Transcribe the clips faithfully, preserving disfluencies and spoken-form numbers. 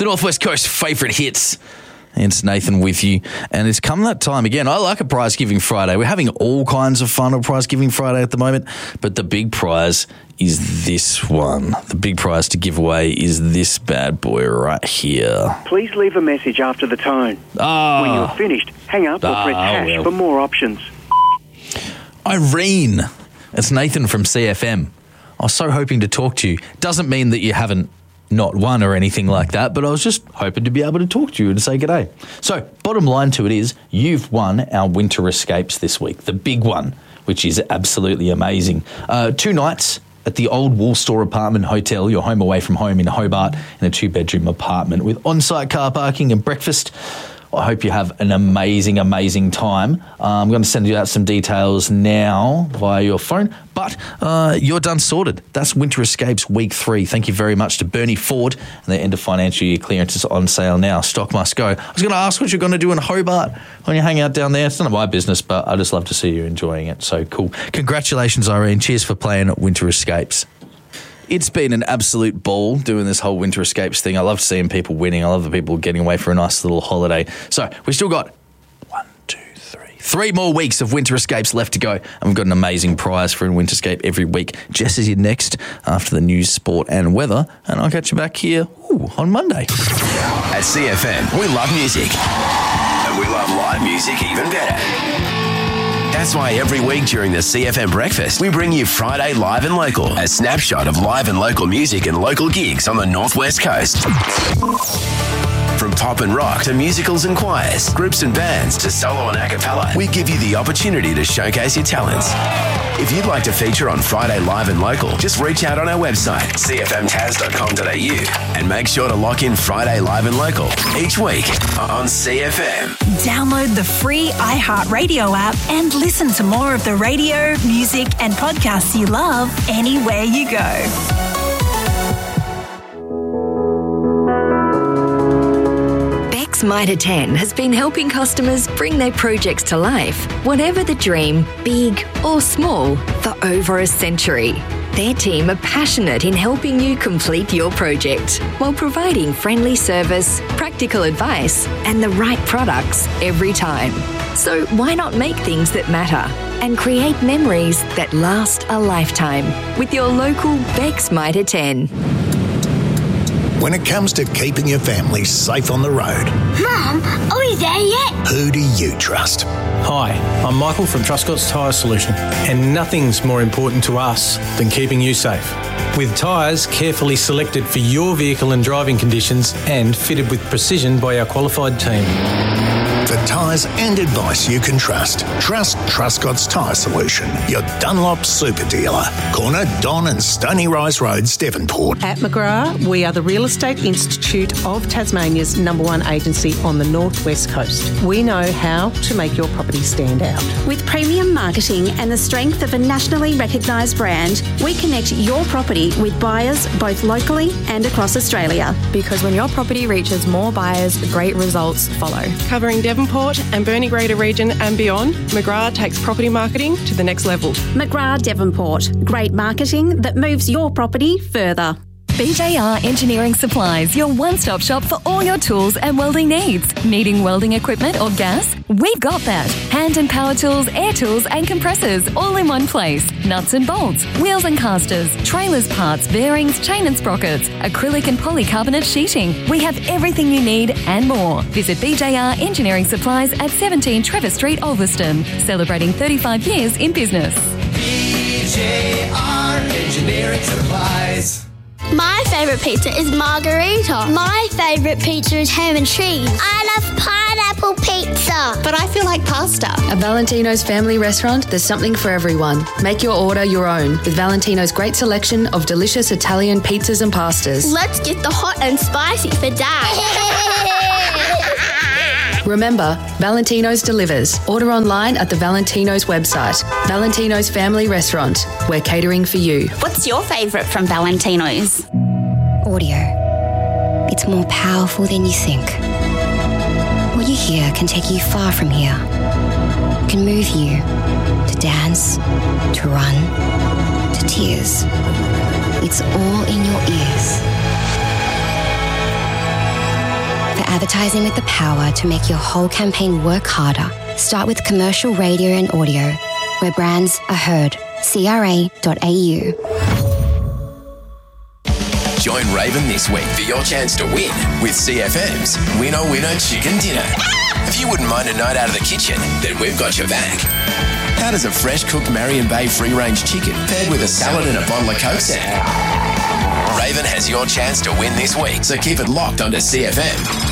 the Northwest Coast favourite hits. It's Nathan with you, and it's come that time again. I like a prize giving Friday. We're having all kinds of fun on prize giving Friday at the moment, but the big prize is this one. The big prize to give away is this bad boy right here. Please leave a message after the tone. Oh. When you're finished, hang up or Oh, press hash well. for more options. Irene, it's Nathan from C F M. I was so hoping to talk to you. Doesn't mean that you haven't not won or anything like that, but I was just hoping to be able to talk to you and say g'day. So, bottom line to it is, you've won our winter escapes this week, the big one, which is absolutely amazing. Uh, two nights at the Old Wool Store Apartment Hotel, your home away from home in Hobart, in a two-bedroom apartment with on-site car parking and breakfast. I hope you have an amazing, amazing time. Uh, I'm going to send you out some details now via your phone, but uh, you're done sorted. That's Winter Escapes Week three. Thank you very much to Bernie Ford, and their end of financial year clearance is on sale now. Stock must go. I was going to ask what you're going to do in Hobart when you hang out down there. It's none of my business, but I just love to see you enjoying it. So cool. Congratulations, Irene. Cheers for playing at Winter Escapes. It's been an absolute ball doing this whole Winter Escapes thing. I love seeing people winning. I love the people getting away for a nice little holiday. So we've still got one, two, three, three more weeks of Winter Escapes left to go. And we've got an amazing prize for a Winter Escape every week. Jess is here next after the news, sport and weather. And I'll catch you back here ooh, on Monday. At C F M, we love music. And we love live music even better. That's why every week during the C F M Breakfast, we bring you Friday Live and Local, a snapshot of live and local music and local gigs on the Northwest Coast. From pop and rock to musicals and choirs, groups and bands to solo and a cappella, we give you the opportunity to showcase your talents. If you'd like to feature on Friday Live and Local, just reach out on our website, c f m tas dot com dot a u, and make sure to lock in Friday Live and Local each week on C F M. Download the free iHeartRadio app and listen to more of the radio, music and podcasts you love anywhere you go. Mitre ten has been helping customers bring their projects to life, whatever the dream, big or small, for over a century. Their team are passionate in helping you complete your project while providing friendly service, practical advice, and the right products every time. So why not make things that matter and create memories that last a lifetime with your local Bex Mitre ten. When it comes to keeping your family safe on the road, Mum, are we there yet? who do you trust? Hi, I'm Michael from Truscott's Tyre Solution, and nothing's more important to us than keeping you safe. With tyres carefully selected for your vehicle and driving conditions and fitted with precision by our qualified team. For tyres and advice you can trust, trust Truscott's Tyre Solution, your Dunlop super dealer. Corner Don and Stony Rise Roads, Devonport. At McGrath, we are the Real Estate Institute of Tasmania's number one agency on the Northwest Coast. We know how to make your property stand out. With premium marketing and the strength of a nationally recognised brand, we connect your property with buyers both locally and across Australia. Because when your property reaches more buyers, great results follow. Covering Devonport and Burnie Greater Region and beyond, McGrath takes property marketing to the next level. McGrath Devonport. Great marketing that moves your property further. B J R Engineering Supplies, your one-stop shop for all your tools and welding needs. Needing welding equipment or gas? We've got that. Hand and power tools, air tools and compressors all in one place. Nuts and bolts, wheels and casters, trailers parts, bearings, chain and sprockets, acrylic and polycarbonate sheeting. We have everything you need and more. Visit B J R Engineering Supplies at seventeen Trevor Street, Ulverston, celebrating thirty-five years in business. B J R Engineering Supplies. My favourite pizza is margarita. My favourite pizza is ham and cheese. I love pineapple pizza. But I feel like pasta. At Valentino's Family Restaurant, there's something for everyone. Make your order your own with Valentino's great selection of delicious Italian pizzas and pastas. Let's get the hot and spicy for Dad. Remember, Valentino's delivers. Order online at the Valentino's website. Valentino's Family Restaurant. We're catering for you. What's your favourite from Valentino's? Audio. It's more powerful than you think. What you hear can take you far from here. It can move you to dance, to run, to tears. It's all in your ears. Advertising with the power to make your whole campaign work harder. Start with commercial radio and audio, where brands are heard. C R A dot A U. Join Raven this week for your chance to win with C F M's Winner Winner Chicken Dinner. If you wouldn't mind a night out of the kitchen, then we've got your back. How does a fresh cooked Marion Bay free-range chicken paired with a salad and a bottle of Coke sound? Raven has your chance to win this week, so keep it locked onto C F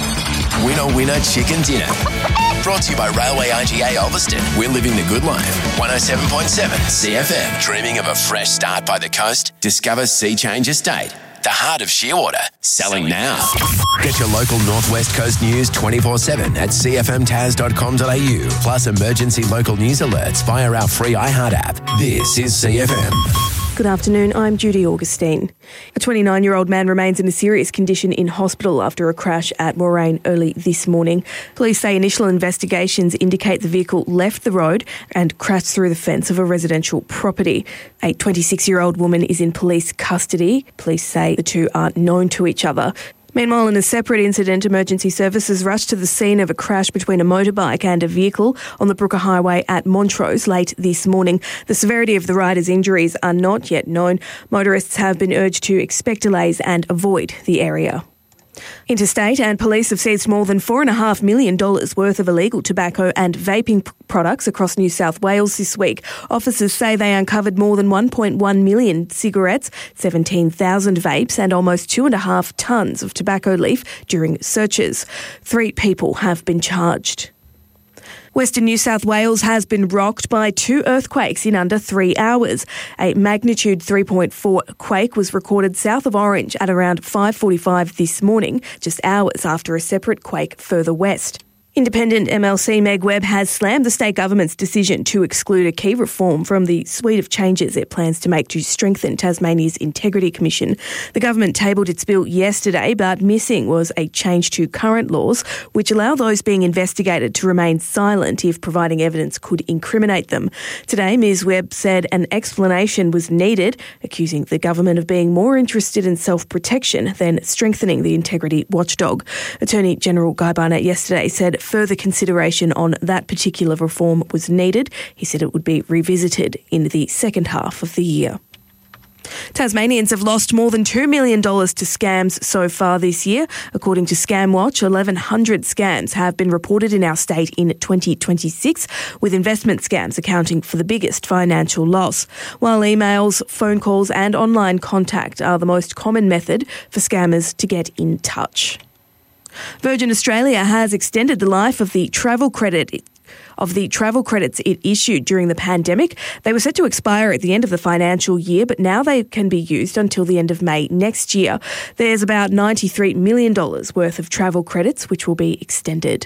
M. Winner Winner Chicken Dinner. Brought to you by Railway I G A Ulverston. We're living the good life. one oh seven point seven C F M. Dreaming of a fresh start by the coast? Discover Sea Change Estate, the heart of Shearwater. Selling now. Get your local Northwest Coast news twenty-four seven at c f m taz dot com dot a u. Plus emergency local news alerts via our free iHeart app. This is C F M. Good afternoon, I'm Judy Augustine. A twenty-nine-year-old man remains in a serious condition in hospital after a crash at Moraine early this morning. Police say initial investigations indicate the vehicle left the road and crashed through the fence of a residential property. A twenty-six-year-old woman is in police custody. Police say the two are known to each other. Meanwhile, in a separate incident, emergency services rushed to the scene of a crash between a motorbike and a vehicle on the Brooker Highway at Montrose late this morning. The severity of the rider's injuries are not yet known. Motorists have been urged to expect delays and avoid the area. Interstate and police have seized more than four point five million dollars worth of illegal tobacco and vaping p- products across New South Wales this week. Officers say they uncovered more than one point one million cigarettes, seventeen thousand vapes and almost two and a half tonnes of tobacco leaf during searches. Three people have been charged. Western New South Wales has been rocked by two earthquakes in under three hours. A magnitude three point four quake was recorded south of Orange at around five forty-five this morning, just hours after a separate quake further west. Independent M L C Meg Webb has slammed the state government's decision to exclude a key reform from the suite of changes it plans to make to strengthen Tasmania's Integrity Commission. The government tabled its bill yesterday, but missing was a change to current laws which allow those being investigated to remain silent if providing evidence could incriminate them. Today, Miz Webb said an explanation was needed, accusing the government of being more interested in self-protection than strengthening the integrity watchdog. Attorney General Guy Barnett yesterday said further consideration on that particular reform was needed. He said it would be revisited in the second half of the year. Tasmanians have lost more than two million dollars to scams so far this year. According to ScamWatch, eleven hundred scams have been reported in our state in twenty twenty-six, with investment scams accounting for the biggest financial loss. While emails, phone calls and online contact are the most common method for scammers to get in touch. Virgin Australia has extended the life of the travel credit of the travel credits it issued during the pandemic. They were set to expire at the end of the financial year, but now they can be used until the end of May next year. There's about ninety-three million dollars worth of travel credits which will be extended.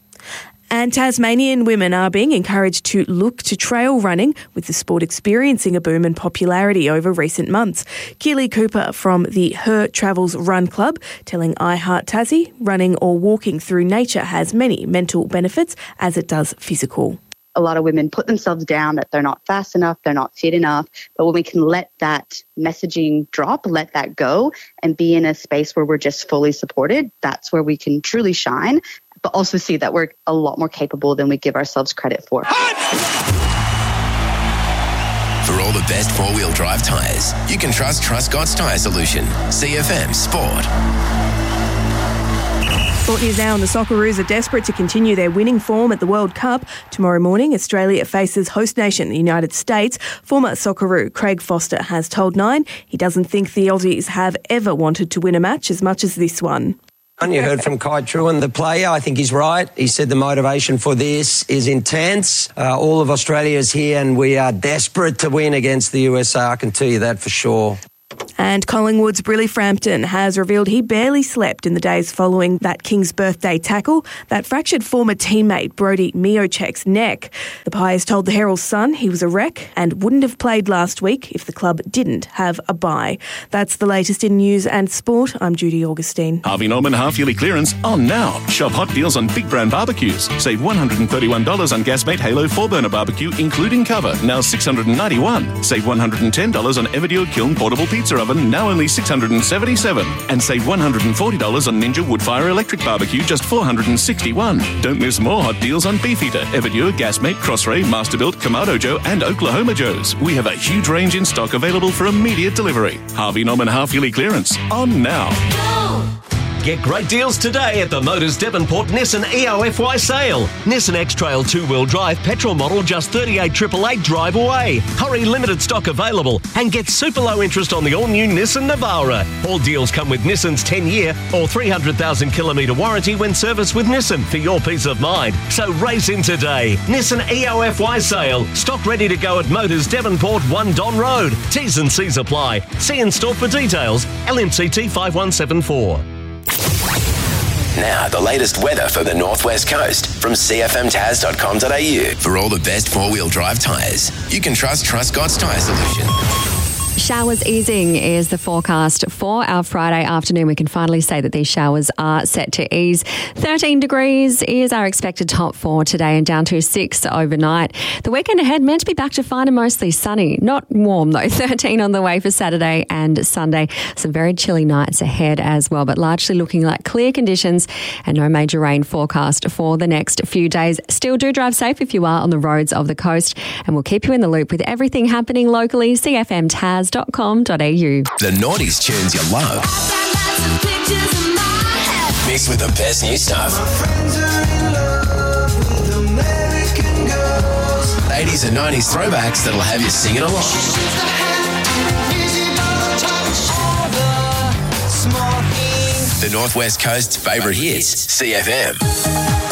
And Tasmanian women are being encouraged to look to trail running, with the sport experiencing a boom in popularity over recent months. Keely Cooper from the Her Travels Run Club telling iHeart Tassie, running or walking through nature has many mental benefits as it does physical. A lot of women put themselves down that they're not fast enough, they're not fit enough. But when we can let that messaging drop, let that go, and be in a space where we're just fully supported, that's where we can truly shine, but also see that we're a lot more capable than we give ourselves credit for. For all the best four-wheel drive tyres, you can trust Truscott's Tyre Solution. C F M Sport. Sport news now, and the Socceroos are desperate to continue their winning form at the World Cup. Tomorrow morning, Australia faces host nation, the United States. Former Socceroo Craig Foster has told Nine he doesn't think the Aussies have ever wanted to win a match as much as this one. You heard from Kai Truan, the player. I think he's right. He said the motivation for this is intense. Uh, all of Australia is here and we are desperate to win against the U S A. I can tell you that for sure. And Collingwood's Briley Frampton has revealed he barely slept in the days following that King's birthday tackle that fractured former teammate Brodie Miochek's neck. The Pies told the Herald Sun he was a wreck and wouldn't have played last week if the club didn't have a bye. That's the latest in news and sport. I'm Judy Augustine. Harvey Norman half-yearly clearance on now. Shop hot deals on big brand barbecues. Save one hundred thirty-one dollars on Gasmate Halo four-burner barbecue, including cover, now six hundred ninety-one dollars. Save one hundred ten dollars on Everdure Kiln portable pizza oven, now only six hundred seventy-seven dollars. And save one hundred forty dollars on Ninja Woodfire Electric Barbecue, just four hundred sixty-one dollars. Don't miss more hot deals on Beefeater, Everdure, Gasmate, Crossray, Masterbuilt, Kamado Joe and Oklahoma Joe's. We have a huge range in stock available for immediate delivery. Harvey Norman half-yearly clearance. On now. Get great deals today at the Motors Devonport Nissan E O F Y sale. Nissan X-Trail two-wheel drive petrol model just thirty-eight thousand eight hundred eighty-eight drive away. Hurry, limited stock available and get super low interest on the all-new Nissan Navara. All deals come with Nissan's ten-year or three hundred thousand kilometre warranty when serviced with Nissan for your peace of mind. So race in today. Nissan E O F Y sale. Stock ready to go at Motors Devonport one Don Road. T's and C's apply. See in store for details. L M C T five one seven four. Now, the latest weather for the Northwest Coast from c f m taz dot com dot a u. For all the best four-wheel drive tyres, you can trust Truscott's Tyre Solution. Showers easing is the forecast for our Friday afternoon. We can finally say that these showers are set to ease. thirteen degrees is our expected top for today and down to six overnight. The weekend ahead meant to be back to fine and mostly sunny. Not warm though. thirteen on the way for Saturday and Sunday. Some very chilly nights ahead as well, but largely looking like clear conditions and no major rain forecast for the next few days. Still do drive safe if you are on the roads of the coast, and we'll keep you in the loop with everything happening locally. c f m taz dot com dot a u. The noughties tunes you love, mixed with the best new stuff. eighties and nineties throwbacks that'll have you singing along. The Northwest Coast's favourite hits, C F M.